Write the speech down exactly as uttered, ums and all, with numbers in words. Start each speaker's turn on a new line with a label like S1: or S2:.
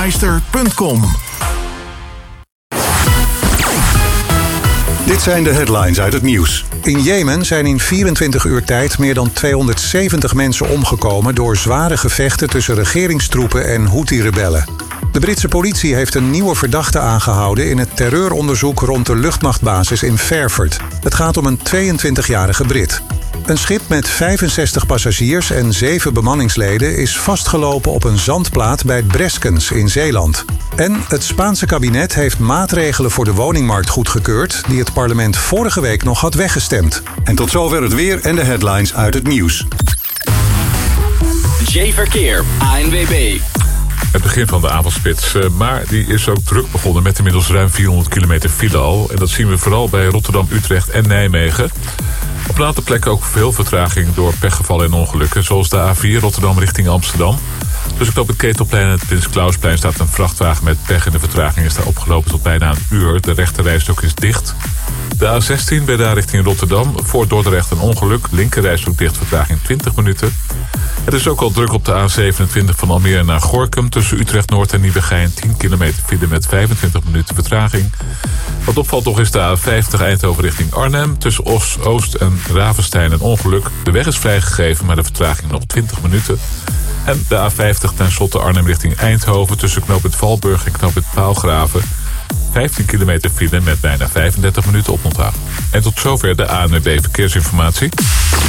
S1: Meister punt com.
S2: Dit zijn de headlines uit het nieuws. In Jemen zijn in vierentwintig uur tijd meer dan tweehonderdzeventig mensen omgekomen door zware gevechten tussen regeringstroepen en Houthi-rebellen. De Britse politie heeft een nieuwe verdachte aangehouden in het terreuronderzoek rond de luchtmachtbasis in Fairford. Het gaat om een tweeëntwintigjarige Brit. Een schip met vijfenzestig passagiers en zeven bemanningsleden is vastgelopen op een zandplaat bij Breskens in Zeeland. En het Spaanse kabinet heeft maatregelen voor de woningmarkt goedgekeurd die het parlement vorige week nog had weggestemd. En tot zover het weer en de headlines uit het nieuws.
S3: J-Verkeer, A N W B.
S4: Het begin van de avondspits, maar die is ook druk begonnen met inmiddels ruim vierhonderd kilometer file al. En dat zien we vooral bij Rotterdam, Utrecht en Nijmegen. Op een aantal plekken ook veel vertraging door pechgevallen en ongelukken, zoals de A vier Rotterdam richting Amsterdam. Tussen op het Ketelplein en het Prins Klausplein staat een vrachtwagen met pech en de vertraging is daar opgelopen tot bijna een uur. De rechterrijstok is dicht. De A zestien bij daar richting Rotterdam, voor Dordrecht een ongeluk, linkerrijstok dicht, vertraging twintig minuten. Het is ook al druk op de A zevenentwintig van Almere naar Gorinchem. Tussen Utrecht Noord en Nieuwegein tien kilometer file met vijfentwintig minuten vertraging. Wat opvalt toch is de A vijftig Eindhoven richting Arnhem. Tussen Os, Oost en Ravenstein een ongeluk. De weg is vrijgegeven, maar de vertraging nog twintig minuten. En de A vijftig ten slotte Arnhem richting Eindhoven. Tussen knooppunt Valburg en knooppunt Paalgraven. vijftien kilometer file met bijna vijfendertig minuten oponthoud. En tot zover de A N W B Verkeersinformatie.